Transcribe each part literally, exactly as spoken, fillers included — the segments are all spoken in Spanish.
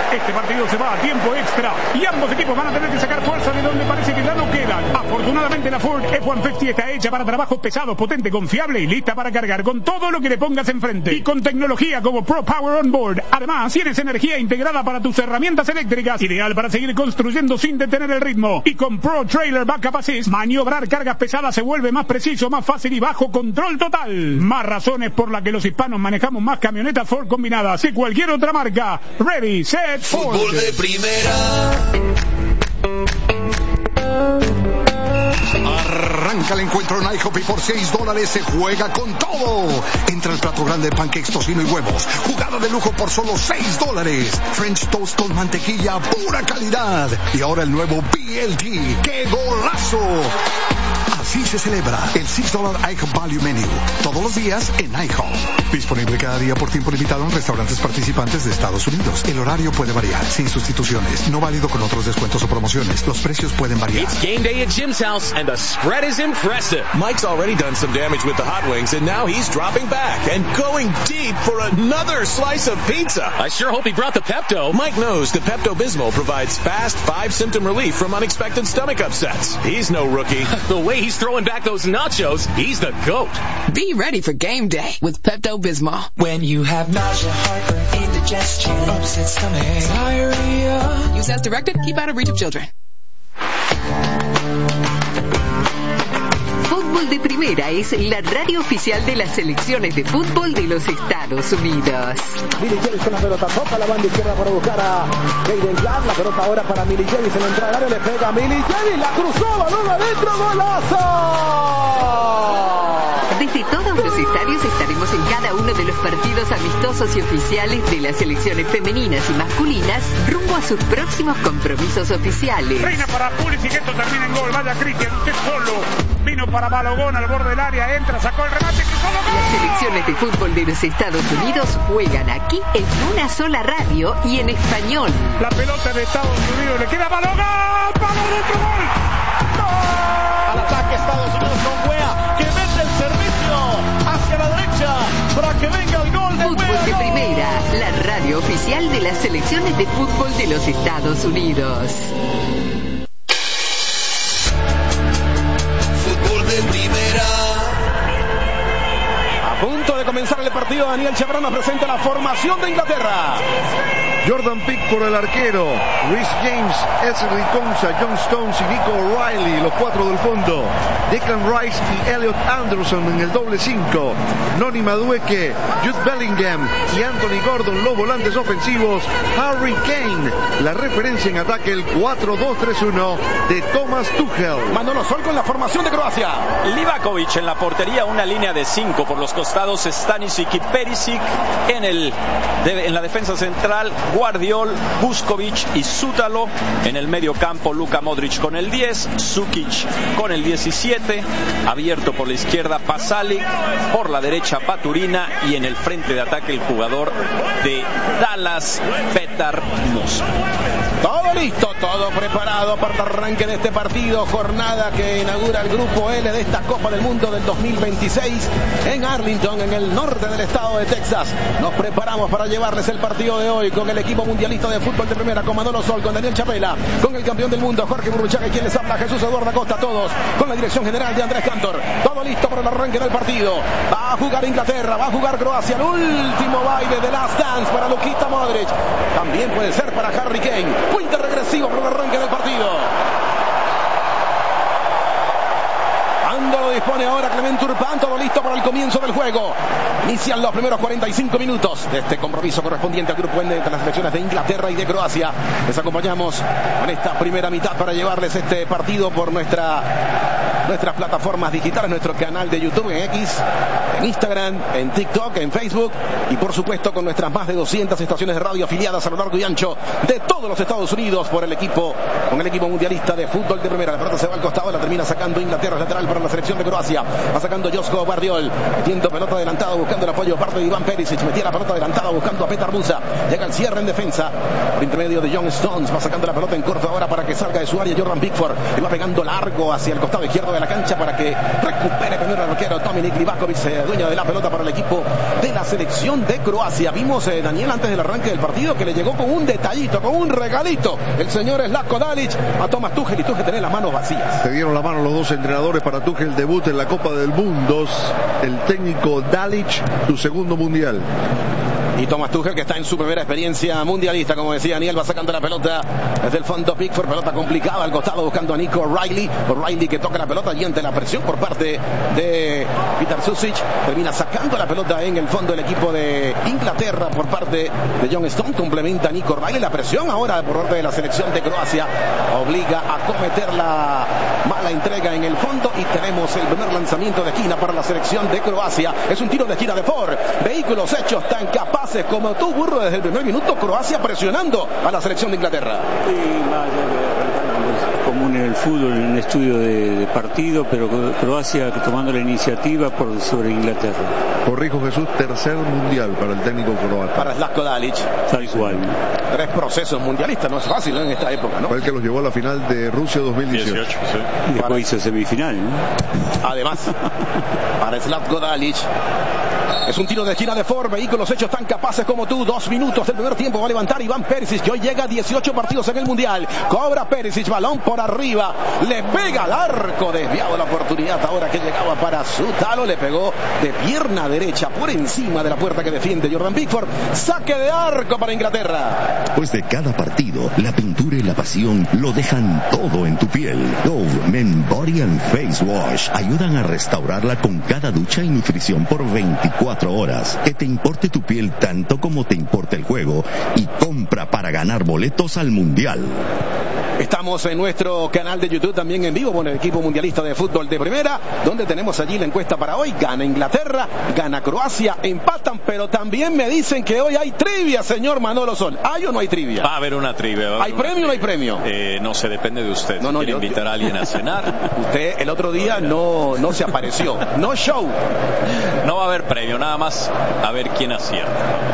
Este partido se va a tiempo extra y ambos equipos van a tener que sacar fuerza de donde parece que ya no quedan. Afortunadamente la Ford F ciento cincuenta está hecha para trabajos pesados, potente, confiable y lista para cargar con todo lo que le pongas enfrente. Y con tecnología como Pro Power On Board. Además, tienes energía integrada para tus herramientas eléctricas, ideal para seguir construyendo sin detener el ritmo. Y con Pro Trailer Backup Assist, maniobrar cargas pesadas se vuelve más preciso, más fácil y bajo control total. Más razones por las que los hispanos manejamos más camionetas Ford combinadas que cualquier otra marca. Ready, set, Ford. Fútbol de primera. Arranca el encuentro en IHOP y por seis dólares se juega con todo. Entra el plato grande de pancakes, tocino y huevos. Jugada de lujo por solo seis dólares. French toast con mantequilla, pura calidad. Y ahora el nuevo B L T. ¡Qué golazo! Así se celebra el seis dólares IHOP Value Menu. Todos los días en IHOP. Disponible cada día por tiempo limitado en restaurantes participantes de Estados Unidos. El horario puede variar, sin sustituciones. No válido con otros descuentos o promociones. Los precios pueden variar. It's game day at Jim's house, and the spread is impressive. Mike's already done some damage with the hot wings, and now he's dropping back and going deep for another slice of pizza. I sure hope he brought the Pepto. Mike knows the Pepto-Bismol provides fast, five-symptom relief from unexpected stomach upsets. He's no rookie. The way he's throwing back those nachos, he's the GOAT. Be ready for game day with Pepto-Bismol. When you have nausea, heartburn, indigestion, upset stomach, diarrhea. Use as directed. Keep out of reach of children. Fútbol de Primera es la radio oficial de las selecciones de fútbol de los Estados Unidos. Millie James con la pelota, toca la banda izquierda para buscar a Hayden Clark, la pelota ahora para Millie James en la entrada del área, le pega a Millie James, la cruzó, balón adentro, golazo. Desde todos los estadios estaremos en cada uno de los partidos amistosos y oficiales de las selecciones femeninas y masculinas rumbo a sus próximos compromisos oficiales. Reina para Pulisic, esto termina en gol. Vaya Cristian, usted solo. Vino para Balogón al borde del área, entra, sacó el remate, cruzó el gol. Las selecciones de fútbol de los Estados Unidos juegan aquí en una sola radio y en español. La pelota de Estados Unidos le queda a Balogón. ¡Balogón, otro gol! ¡Gol! Al ataque Estados Unidos con Wea, que mete el servicio hacia la derecha para que venga el gol de Wea. Fútbol de Primera, la radio oficial de las selecciones de fútbol de los Estados Unidos. Fútbol de primera. A punto de comenzar el partido, Daniel Chabrón nos presenta la formación de Inglaterra. Jordan Pick por el arquero, Rhys James, Ezri Konsa, John Stones y Nico O'Reilly, los cuatro del fondo. Declan Rice y Elliot Anderson en el doble cinco. Noni Madueke, Jude Bellingham y Anthony Gordon, los volantes ofensivos. Harry Kane, la referencia en ataque, el cuatro dos tres uno de Thomas Tuchel. Manolo Sol con la formación de Croacia. Livakovic en la portería, una línea de cinco por los costados, Stanisic y Perisic en, el, de, en la defensa central, Guardiol, Vuskovic y Sútalo. En el medio campo, Luka Modric con el diez, Sukic con el diecisiete, abierto por la izquierda Pasalic, por la derecha Baturina y en el frente de ataque el jugador de Dallas, Petar Musa. Todo listo, todo preparado para el arranque de este partido, jornada que inaugura el grupo L de esta Copa del Mundo del dos mil veintiséis en Arlington, en el norte del estado de Texas. Nos preparamos para llevarles el partido de hoy con el equipo mundialista de fútbol de primera, con Manolo Sol, con Daniel Chapela, con el campeón del mundo Jorge Burruchaga y quien les habla Jesús Eduardo Acosta, todos con la dirección general de Andrés Cantor. Todo listo para el arranque del partido. Va a jugar Inglaterra, va a jugar Croacia, el último baile de Last Dance para Luka Modric. También puede ser para Harry Kane. Puente regresivo para el arranque del partido. Cuando lo dispone ahora Clement Turpin, todo listo para el comienzo del juego. Inician los primeros cuarenta y cinco minutos de este compromiso correspondiente al grupo N entre las selecciones de Inglaterra y de Croacia. Les acompañamos en esta primera mitad para llevarles este partido por nuestra, nuestras plataformas digitales, nuestro canal de YouTube, en X, en Instagram, en TikTok, en Facebook y por supuesto con nuestras más de doscientas estaciones de radio afiliadas a lo largo y ancho de todos los Estados Unidos por el equipo, con el equipo mundialista de fútbol de primera. La pelota se va al costado, la termina sacando Inglaterra, lateral para la selección de Croacia. Va sacando Josko Guardiol, metiendo pelota adelantada buscando el apoyo parte de Iván Perisic, metía la pelota adelantada buscando a Petar Musa, llega el cierre en defensa por intermedio de John Stones, va sacando la pelota en corto ahora para que salga de su área Jordan Pickford, y va pegando largo hacia el costado izquierdo de la cancha para que recupere primero el arquero Dominik Livakovic, eh, dueño de la pelota para el equipo de la selección de Croacia. Vimos, eh, Daniel, antes del arranque del partido, que le llegó con un detallito, con un regalito, el señor Zlatko Dalic a Thomas Tuchel, y Tuchel tiene las manos vacías. Se dieron la mano los dos entrenadores para Tuchel, debut en la Copa del Mundo. El técnico Dalic, su segundo mundial. Y Thomas Tuchel, que está en su primera experiencia mundialista, como decía Daniel, va sacando la pelota desde el fondo. Pickford, pelota complicada al costado buscando a Nico O'Reilly. O'Reilly que toca la pelota y ante la presión por parte de Petar Susic, termina sacando la pelota en el fondo el equipo de Inglaterra por parte de John Stone. Complementa a Nico O'Reilly. La presión ahora por parte de la selección de Croacia obliga a cometer la mala entrega en el fondo, y tenemos el primer lanzamiento de esquina para la selección de Croacia. Es un tiro de esquina de Ford. Vehículos hechos tan capaces como tú, Burro, desde el primer minuto. Croacia presionando a la selección de Inglaterra. Sí, más común en el fútbol, en un estudio de, de partido, pero Croacia tomando la iniciativa por sobre Inglaterra. Corrijo, Jesús, tercer mundial para el técnico croata. Para Zlatko Dalic. Tal cual. Tres procesos mundialistas, no es fácil, ¿no?, en esta época, ¿no? Fue el que los llevó a la final de Rusia dos mil dieciocho. dieciocho, sí. Después para... hizo semifinal, ¿no? Además, para Zlatko Dalic. Es un tiro de esquina de Ford. Vehículos hechos tan capaces como tú. Dos minutos del primer tiempo. Va a levantar Iván Perisic, que hoy llega a dieciocho partidos en el Mundial. Cobra Perisic, balón por arriba. Le pega al arco. Desviado la oportunidad ahora que llegaba para Sutalo. Le pegó de pierna derecha por encima de la puerta que defiende Jordan Pickford. Saque de arco para Inglaterra. Después de cada partido, la pintura y la pasión lo dejan todo en tu piel. Dove Men Body and Face Wash ayudan a restaurarla con cada ducha y nutrición por veinticuatro horas. Que te importe tu piel tanto como te importa el juego, y compra para ganar boletos al Mundial. Estamos en nuestro canal de YouTube también en vivo con el equipo mundialista de fútbol de primera, donde tenemos allí la encuesta para hoy. Gana Inglaterra, gana Croacia, empatan, pero también me dicen que hoy hay trivia, señor Manolo Sol. ¿Hay o no hay trivia? Va a haber una trivia. ¿Hay una premio trivia. o no hay premio? Eh, no se depende de usted. No, no, ¿Quiere yo, invitar yo... a alguien a cenar? Usted el otro día no, no se apareció. No show. No va a haber premio, nada más a ver quién acierta.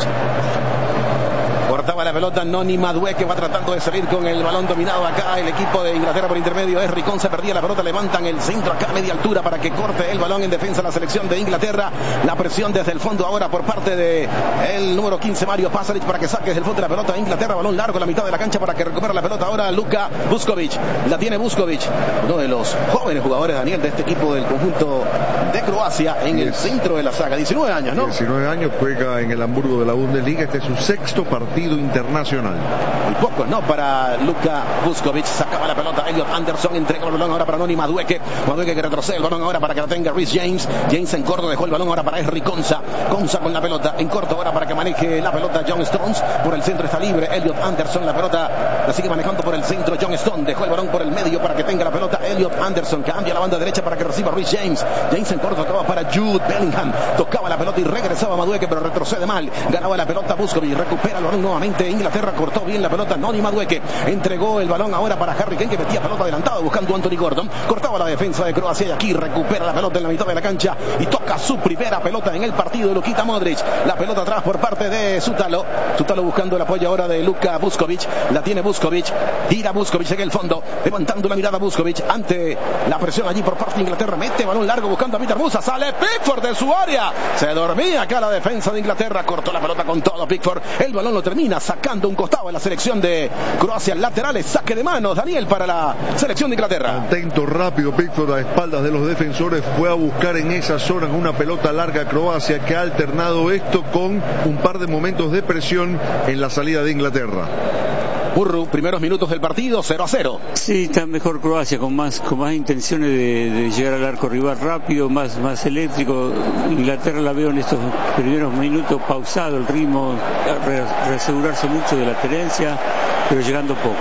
Cortaba la pelota Noni Madueke, va tratando de salir con el balón dominado acá el equipo de Inglaterra por intermedio. Es Ricón, se perdía la pelota, levantan el centro acá a media altura para que corte el balón en defensa la selección de Inglaterra. La presión desde el fondo ahora por parte de el número quince, Mario Pasalic, para que saque desde el fondo de la pelota a Inglaterra. Balón largo a la mitad de la cancha para que recupere la pelota ahora Luka Vuskovic. La tiene Vuskovic, uno de los jóvenes jugadores, Daniel, de este equipo del conjunto de Croacia, en el centro de la saga. diecinueve años, ¿no? diecinueve años, juega en el Hamburgo de la Bundesliga. Este es su sexto partido internacional. Muy poco, ¿no? Para Luka Vuskovic. Sacaba la pelota Elliot Anderson, entrega el balón ahora para Noni Madueke. Madueke que retrocede el balón ahora para que la tenga Reece James. James en corto dejó el balón ahora para Esri Konsa. Konsa con la pelota en corto ahora para que maneje la pelota John Stones. Por el centro está libre Elliot Anderson. La pelota la sigue manejando por el centro John Stone. Dejó el balón por el medio para que tenga la pelota Elliot Anderson. Cambia la banda derecha para que reciba Reece James. James en corto tocaba para Jude Bellingham. Tocaba la pelota y regresaba Madueke, pero retrocede mal. Ganaba la pelota Vuskovic. Recupera el balón nuevamente Inglaterra, cortó bien la pelota Noni Madueke, entregó el balón ahora para Harry Kane, que metía pelota adelantada buscando a Anthony Gordon, cortaba la defensa de Croacia y aquí recupera la pelota en la mitad de la cancha y toca su primera pelota en el partido de Lukita Modric. La pelota atrás por parte de Sutalo, Sutalo buscando el apoyo ahora de Luka Vuskovic, la tiene Vuskovic, gira Vuskovic en el fondo, levantando la mirada Vuskovic ante la presión allí por parte de Inglaterra, mete balón largo buscando a Peter Musa, sale Pickford de su área, se dormía acá la defensa de Inglaterra, cortó la pelota con todo Pickford, el balón lo termina sacando un costado en la selección de Croacia, laterales, saque de manos, Daniel, para la selección de Inglaterra. Atento, rápido Pickford a espaldas de los defensores, fue a buscar en esa zona una pelota larga Croacia, que ha alternado esto con un par de momentos de presión en la salida de Inglaterra. Burru, primeros minutos del partido, cero a cero. Sí, está mejor Croacia, con más con más intenciones de, de llegar al arco rival rápido, más, más eléctrico. Inglaterra la veo en estos primeros minutos pausado el ritmo, re, reasegurarse mucho de la tenencia, pero llegando poco.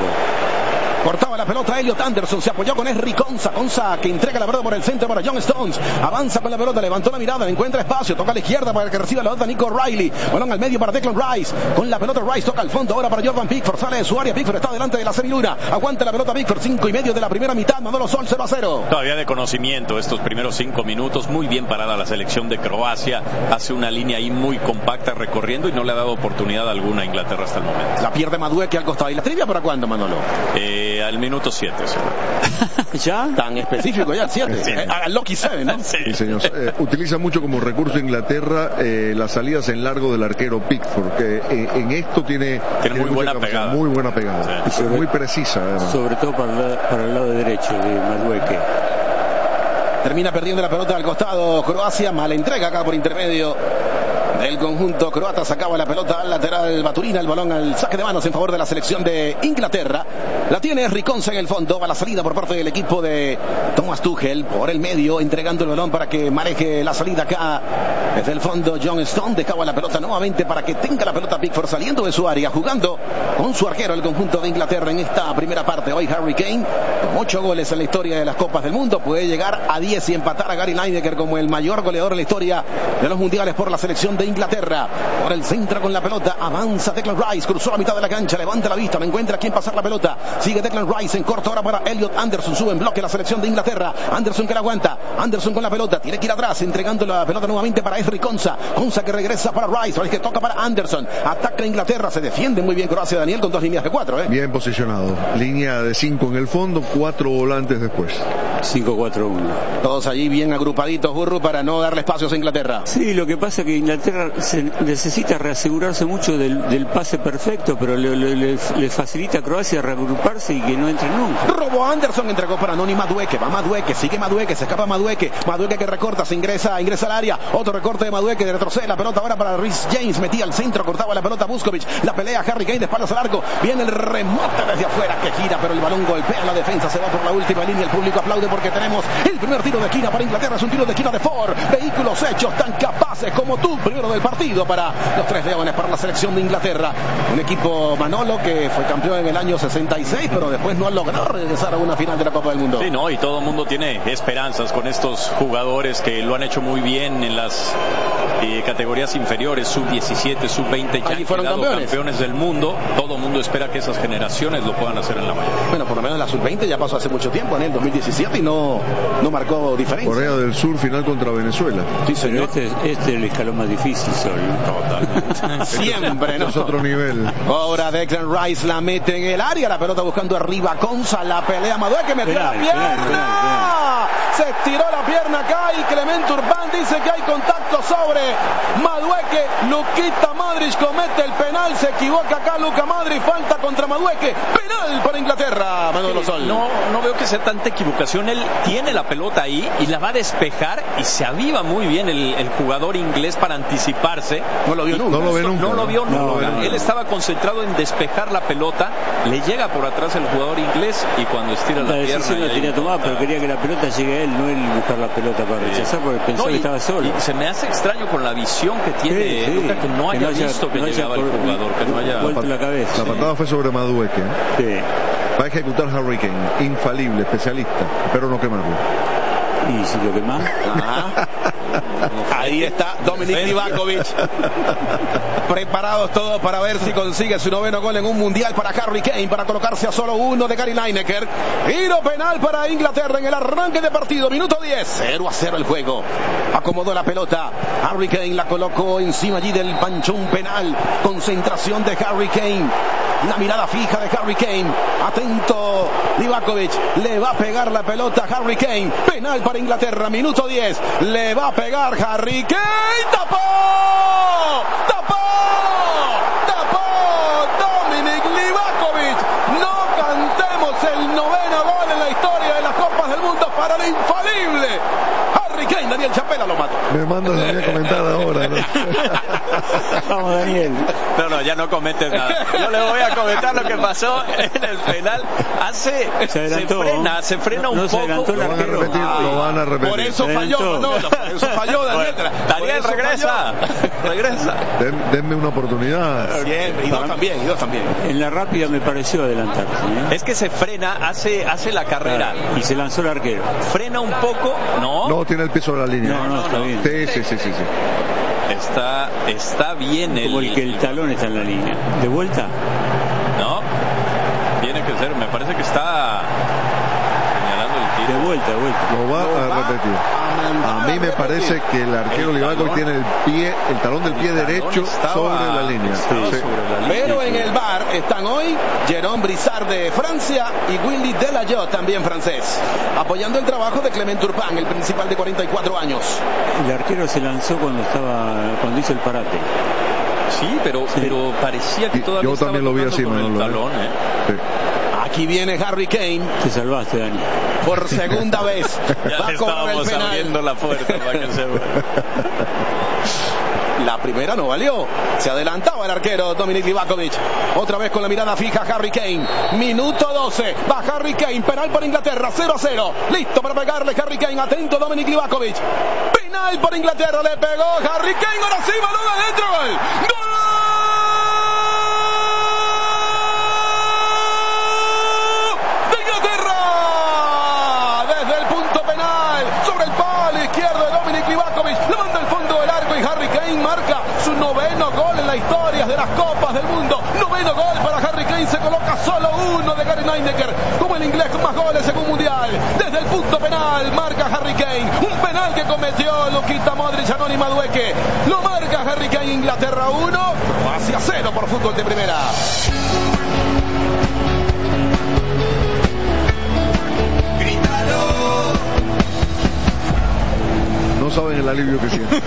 Cortaba la pelota Elliot Anderson, se apoyó con Esri Konsa, Konsa que entrega la pelota por el centro para John Stones, avanza con la pelota, levantó la mirada, encuentra espacio, toca a la izquierda para que reciba la pelota Nico O'Reilly, balón al medio para Declan Rice, con la pelota Rice toca al fondo ahora para Jordan Pickford, sale de su área, Pickford está delante de la semiluna, aguanta la pelota Pickford, cinco y medio de la primera mitad, Manolo Sol, cero a cero. Todavía de conocimiento estos primeros cinco minutos, muy bien parada la selección de Croacia, hace una línea ahí muy compacta recorriendo y no le ha dado oportunidad alguna a Inglaterra hasta el momento. La pierde Madueke al costado. ¿Y la trivia para cuándo, Manolo? Eh Sí, al minuto siete. ¿Ya? Tan específico ya, siete. Sí. A Loki sabe, ¿no? Sí, sí señor. Eh, utiliza mucho como recurso Inglaterra eh, las salidas en largo del arquero Pickford, que eh, en esto tiene, tiene, tiene muy buena pegada. Muy buena pegada. Sí. Muy precisa, además. Sobre todo para, la, para el lado derecho de Madueke. Termina perdiendo la pelota al costado Croacia, mala entrega acá por intermedio del conjunto croata. Sacaba la pelota al lateral Baturina, el balón al saque de manos en favor de la selección de Inglaterra. La tiene Riconza en el fondo, va la salida por parte del equipo de Thomas Tuchel por el medio, entregando el balón para que maneje la salida acá desde el fondo. John Stone dejaba la pelota nuevamente para que tenga la pelota Pickford saliendo de su área, jugando con su arquero el conjunto de Inglaterra en esta primera parte. Hoy Harry Kane, con ocho goles en la historia de las Copas del Mundo, puede llegar a diez y empatar a Gary Lineker como el mayor goleador en la historia de los mundiales por la selección de Inglaterra. Por el centro con la pelota, avanza Declan Rice, cruzó la mitad de la cancha, levanta la vista, no encuentra a quién pasar la pelota, sigue Declan Rice en corto ahora para Elliot Anderson, sube en bloque la selección de Inglaterra. Anderson que la aguanta, Anderson con la pelota, tiene que ir atrás, entregando la pelota nuevamente para Ezri Konsa, Konsa que regresa para Rice, Rice que toca para Anderson, ataca Inglaterra, se defiende muy bien Croacia, Daniel, con dos líneas de cuatro, ¿eh? Bien posicionado, línea de cinco en el fondo, cuatro volantes después. cinco cuatro uno. Todos allí bien agrupaditos, Burru, para no darle espacios a Inglaterra. Sí, lo que pasa es que Inglaterra se necesita reasegurarse mucho del, del pase perfecto, pero le, le, le, le facilita a Croacia reagruparse y que no entre nunca. Robó Anderson, entregó para Noni Madueke, va Madueke, sigue Madueke, se escapa Madueke, Madueke que recorta, se ingresa, ingresa al área, otro recorte de Madueke, retrocede la pelota ahora para Reece James, metía al centro, cortaba la pelota Vuskovic, la pelea Harry Kane de espaldas al arco, viene el remote desde afuera que gira, pero el balón golpea la defensa, se va por la última línea, el público aplaude porque tenemos el primer tiro de esquina para Inglaterra, es un tiro de esquina de Ford, vehículos hechos tan capaces como tú, primero del partido para los tres leones, para la selección de Inglaterra, un equipo Manolo que fue campeón en el año sesenta y seis, pero después no ha logrado regresar a una final de la Copa del Mundo. Sí, no, y todo el mundo tiene esperanzas con estos jugadores que lo han hecho muy bien en las eh, categorías inferiores, sub diecisiete, sub veinte, ya allí fueron campeones. campeones del mundo. Todo el mundo espera que esas generaciones lo puedan hacer en la mayor. Bueno, por lo menos la sub veinte ya pasó hace mucho tiempo, en el dos mil diecisiete, y no, no marcó diferencia. Corea del Sur, final contra Venezuela. Sí, señor. Pero este, este es el escalón más difícil, Sol. Total. Siempre, ¿no? Es otro nivel. Ahora Declan Rice la mete en el área, la pelota buscando arriba, Konsa, la pelea Madueke, metió penal, la pierna. Penal, penal, penal. Se estiró la pierna acá y Clement Urban dice que hay contacto sobre Madueke. Luquita Modric comete el penal, se equivoca acá Luka Modric, falta contra Madueke, penal para Inglaterra, Manolo Sol. No, no veo que sea tanta equivocación, él tiene la pelota ahí y la va a despejar y se aviva muy bien el, el jugador inglés para anticiparse. No lo vio nunca. No lo ve nunca. No lo vio no, nunca. No, no, él estaba concentrado en despejar la pelota, le llega por atrás el jugador inglés y cuando estira la, la pierna... decisión la tenía tomada, pero quería que la pelota llegue a él, no él buscar la pelota para rechazar, porque pensó no, y, que estaba solo. Y se me hace extraño con la visión que tiene sí, sí. Luka, que no haya, que no haya visto que no llegaba haya, el jugador, que no haya vuelto la cabeza. La patada fue sobre Madueke. Sí. Va a ejecutar Harry Kane, infalible, especialista, pero no quemarlo. Y si lo quema. Ahí está Dominik Livakovic. Preparados todos para ver si consigue su noveno gol en un mundial para Harry Kane, para colocarse a solo uno de Gary Lineker. Tiro penal para Inglaterra en el arranque de partido, minuto diez, cero a cero el juego. Acomodó la pelota, Harry Kane la colocó encima allí del panchón penal. Concentración de Harry Kane, la mirada fija de Harry Kane. Atento Livakovic, le va a pegar la pelota a Harry Kane. Penal para Inglaterra, minuto diez, le va a pegar Harry Kane. ¡Tapó! ¡Tapó! ¡Tapó! Dominik Livakovic. No cantemos el noveno gol en la historia de las Copas del Mundo para el infalible Harry Kane. Daniel Chapela lo mató. Me mandas a mí a comentar ahora, ¿no? Vamos, Daniel. No, no, ya no comentes nada. Yo le voy a comentar lo que pasó en el penal. Hace, se, se frena, se frena un no poco. Se adelantó lo, van a repetir, ah, lo van a repetir. Por eso falló, no, no, por eso falló Daniel. Bueno, Daniel, regresa. Regresa. Den, denme una oportunidad. Bien, y dos también, y dos también. En la rápida me pareció adelantarse, ¿eh? Es que se frena, hace, hace la carrera. Claro, y se lanzó el arquero. Frena un poco, ¿no? No, tiene el pie sobre la línea. No, no, está bien. Sí, sí, sí, sí, sí. Está, está bien el... Como el que el talón está en la línea. ¿De vuelta? No. Tiene que ser, me parece que está señalando el tiro. De vuelta, de vuelta. Lo va Lo a va repetir. A mí me parece que el arquero Livakovic tiene el pie, el talón del pie derecho sobre la línea. Sí. Sobre la línea. Pero en el V A R, están hoy Jérôme Brissard de Francia y Willy Delayot, también francés, apoyando el trabajo de Clement Turpin, el principal de cuarenta y cuatro años. El arquero se lanzó cuando estaba cuando hizo el parate. Sí, pero, sí. pero parecía que todavía Yo estaba también lo vi así, con el Manolo, talón. ¿eh? Sí. Aquí viene Harry Kane. Te salvaste, Dani. Por segunda vez. Ya Va a cobrar el penal. Abriendo la puerta para que se La primera no valió. Se adelantaba el arquero Dominik Livakovic. Otra vez con la mirada fija Harry Kane. Minuto doce. Va Harry Kane. Penal por Inglaterra. cero a cero. Listo para pegarle Harry Kane. Atento Dominik Livakovic. Penal por Inglaterra. Le pegó Harry Kane. Ahora sí, balón adentro. Gol. ¡Gol! Historias de las copas del mundo, noveno gol para Harry Kane, se coloca solo uno de Gary Lineker como el inglés con más goles en un mundial. Desde el punto penal marca Harry Kane, un penal que cometió Luka Modric, Anoni Madueke, lo marca Harry Kane. Inglaterra uno, Croacia cero por Fútbol de Primera. No saben el alivio que sienten.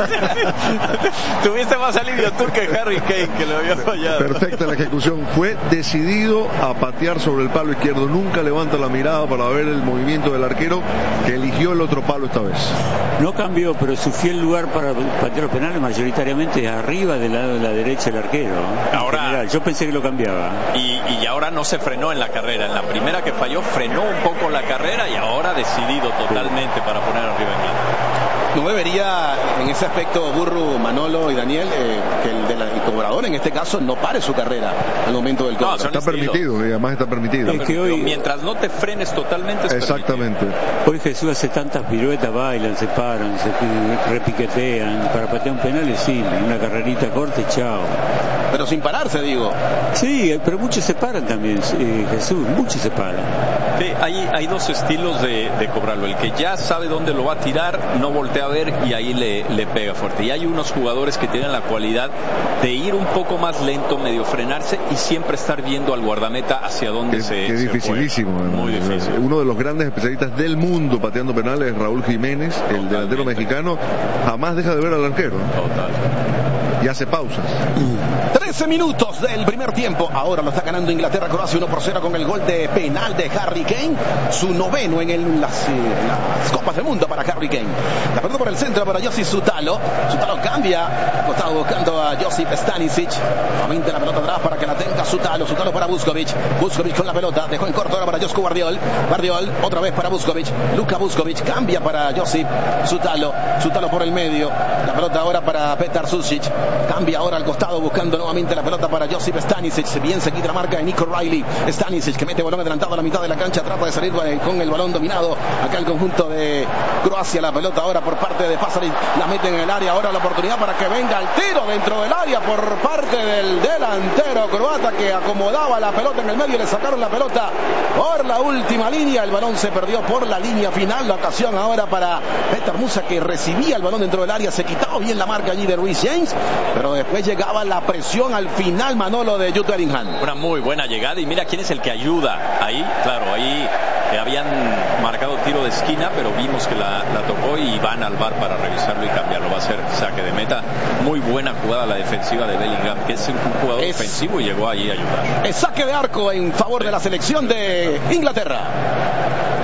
Tuviste más alivio tú que Harry Kane, que lo había fallado. Perfecta la ejecución. Fue decidido a patear sobre el palo izquierdo. Nunca levanta la mirada para ver el movimiento del arquero, que eligió el otro palo esta vez. No cambió, pero su fiel lugar para patear los penales mayoritariamente es arriba del lado de la derecha del arquero. Ahora, general, yo pensé que lo cambiaba. Y, y ahora no se frenó en la carrera. En la primera que falló, frenó un poco la carrera y ahora decidido totalmente para poner arriba en Inglaterra. No debería, en ese aspecto, Burru, Manolo y Daniel, eh, que el, de la, el cobrador en este caso no pare su carrera al momento del cobro. No, está estilos. permitido, y además está permitido. Es que hoy, mientras no te frenes totalmente es exactamente. Permitido. Hoy Jesús hace tantas piruetas, bailan, se paran, se repiquetean. Para patear un penal es simple, una carrerita corta y chao. Pero sin pararse, digo. Sí, pero muchos se paran también, eh, Jesús, muchos se paran. Sí, hay, hay dos estilos de, de cobrarlo. El que ya sabe dónde lo va a tirar, no voltea a ver y ahí le, le pega fuerte. Y hay unos jugadores que tienen la cualidad de ir un poco más lento, medio frenarse y siempre estar viendo al guardameta hacia dónde que, se que es se dificilísimo. Muy difícil. Uno de los grandes especialistas del mundo pateando penales es Raúl Jiménez, el Totalmente. delantero mexicano. Jamás deja de ver al arquero. Total. Y hace pausas. trece minutos del primer tiempo. Ahora lo está ganando Inglaterra, Croacia uno por cero con el gol de penal de Harry Kane. Su noveno en el, las, las Copas del Mundo para Harry Kane. La pelota por el centro para Josip Sutalo. Sutalo cambia. Costado buscando a Josip Stanisic. Nuevamente la pelota atrás para que la tenga Sutalo. Sutalo para Vuskovic. Vuskovic con la pelota. Dejó en corto ahora para Josko Guardiol. Guardiol otra vez para Vuskovic. Luka Vuskovic cambia para Josip Sutalo. Sutalo por el medio. La pelota ahora para Petar Susic. Cambia ahora al costado buscando nuevamente la pelota para Josip Stanisic. Bien seguida la marca de Nico Riley. Stanisic que mete balón adelantado a la mitad de la cancha. Trata de salir con el balón dominado. Acá el conjunto de Croacia. La pelota ahora por parte de Pasaric. La mete en el área. Ahora la oportunidad para que venga el tiro dentro del área por parte del delantero croata que acomodaba la pelota en el medio. Le sacaron la pelota por la última línea. El balón se perdió por la línea final. La ocasión ahora para Petar Musa que recibía el balón dentro del área. Se quitaba bien la marca allí de Reece James. Pero después llegaba la presión al final, Manolo, de Jude Bellingham. Una muy buena llegada y mira quién es el que ayuda. Ahí, claro, ahí que habían marcado tiro de esquina, pero vimos que la, la tocó y van al V A R para revisarlo y cambiarlo. Va a ser saque de meta. Muy buena jugada la defensiva de Bellingham, que es un jugador es, ofensivo y llegó ahí a ayudar. Es saque de arco en favor de la selección de Inglaterra.